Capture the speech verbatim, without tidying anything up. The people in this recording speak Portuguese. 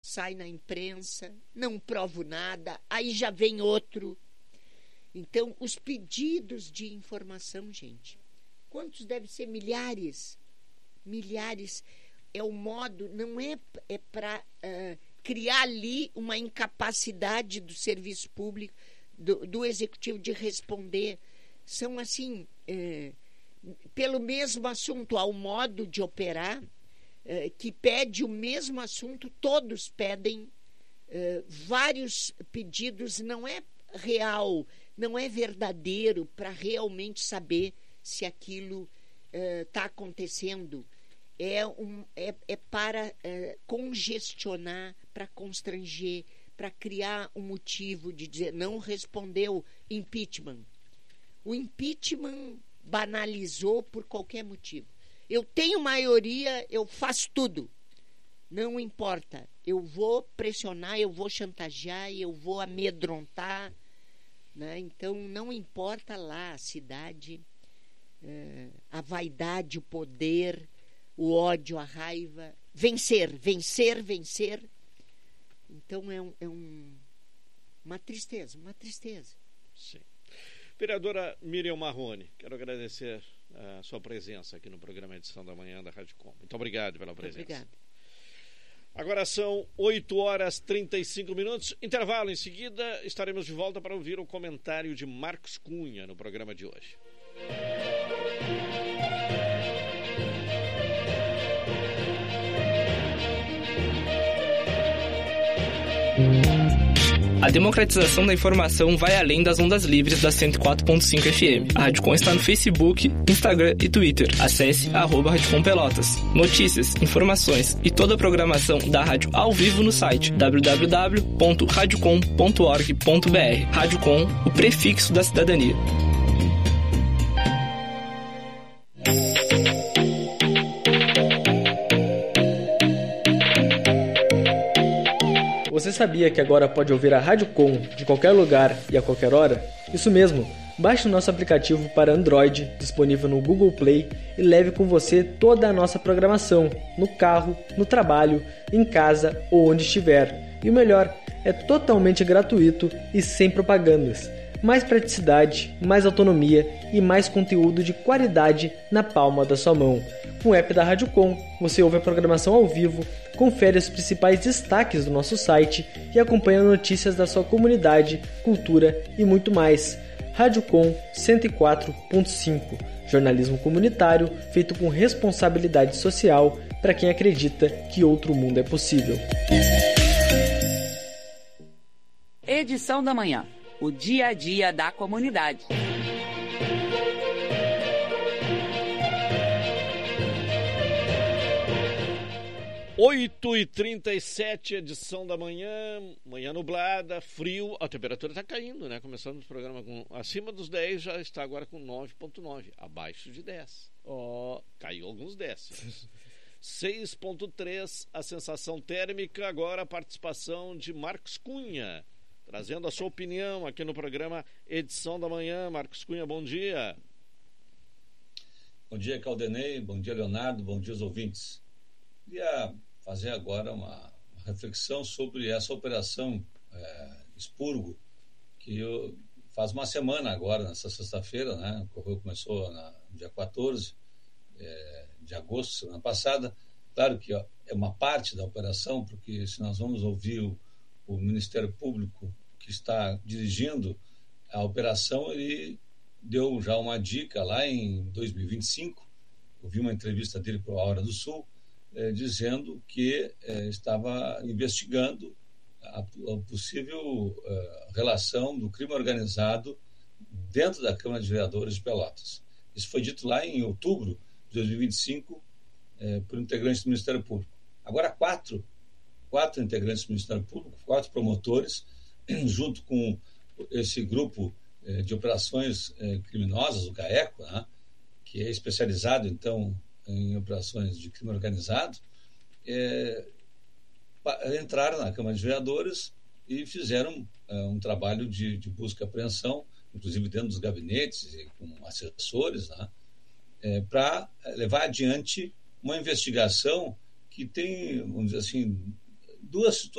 sai na imprensa, não provo nada, aí já vem outro. Então, os pedidos de informação, gente, quantos devem ser? Milhares. Milhares. É o modo, não é, é para uh, criar ali uma incapacidade do serviço público, do, do executivo de responder. São assim, uh, pelo mesmo assunto, ao modo de operar, uh, que pede o mesmo assunto, todos pedem uh, vários pedidos, não é real, não é verdadeiro para realmente saber se aquilo está uh, acontecendo. É, um, é, é para uh, congestionar, para constranger, para criar um motivo de dizer não respondeu impeachment. O impeachment banalizou por qualquer motivo. Eu tenho maioria, eu faço tudo. Não importa. Eu vou pressionar, eu vou chantagear, eu vou amedrontar. Né? Então, não importa lá a cidade, uh, a vaidade, o poder, o ódio, a raiva. Vencer, vencer, vencer. Então, é, um, é um, uma tristeza, uma tristeza. Sim. Vereadora Miriam Marrone, quero agradecer a sua presença aqui no programa Edição da Manhã da Rádio Com. Muito obrigado pela presença. Muito obrigada. Agora são oito horas e trinta e cinco minutos. Intervalo, em seguida estaremos de volta para ouvir o comentário de Marcos Cunha no programa de hoje. A democratização da informação vai além das ondas livres da cento e quatro ponto cinco F M. A Rádio Com está no Facebook, Instagram e Twitter. Acesse arroba Rádio Com Pelotas. Notícias, informações e toda a programação da rádio ao vivo no site w w w ponto radiocom ponto org ponto b r. Rádio Com, o prefixo da cidadania. Você sabia que agora pode ouvir a Rádio Com de qualquer lugar e a qualquer hora? Isso mesmo, baixe o nosso aplicativo para Android, disponível no Google Play, e leve com você toda a nossa programação, no carro, no trabalho, em casa ou onde estiver. E o melhor, é totalmente gratuito e sem propagandas. Mais praticidade, mais autonomia e mais conteúdo de qualidade na palma da sua mão. Com o app da Rádio Com, você ouve a programação ao vivo, confere os principais destaques do nosso site e acompanha notícias da sua comunidade, cultura e muito mais. Rádio Com cento e quatro ponto cinco. Jornalismo comunitário feito com responsabilidade social para quem acredita que outro mundo é possível. Edição da Manhã. O dia a dia da comunidade. oito e trinta e sete, edição da manhã, manhã nublada, frio, a temperatura está caindo, né? Começamos o programa com acima dos dez, já está agora com nove ponto nove, abaixo de dez. Ó, oh, caiu alguns décimos. seis ponto três, a sensação térmica, agora a participação de Marcos Cunha, trazendo a sua opinião aqui no programa Edição da Manhã. Marcos Cunha, bom dia. Bom dia, Caldenei, bom dia, Leonardo, bom dia aos ouvintes. Queria fazer agora uma, uma reflexão sobre essa operação é, Expurgo, que eu, faz uma semana agora, nessa sexta-feira, né? Ocorreu, começou na, no dia quatorze é, de agosto, semana passada. Claro que ó, é uma parte da operação, porque se nós vamos ouvir o, o Ministério Público que está dirigindo a operação, ele deu já uma dica lá em dois mil e vinte e cinco, eu vi uma entrevista dele para a Hora do Sul, eh, dizendo que eh, estava investigando a, a possível eh, relação do crime organizado dentro da Câmara de Vereadores de Pelotas. Isso foi dito lá em outubro de dois mil e vinte e cinco eh, por integrantes do Ministério Público. Agora quatro, quatro integrantes do Ministério Público, quatro promotores, junto com esse grupo eh, de operações eh, criminosas, o GAECO, né, que é especializado, então, em operações de crime organizado, é, entraram na Câmara de Vereadores e fizeram é, um trabalho de, de busca e apreensão, inclusive dentro dos gabinetes e com assessores, né, é, para levar adiante uma investigação que tem, vamos dizer assim, duas situações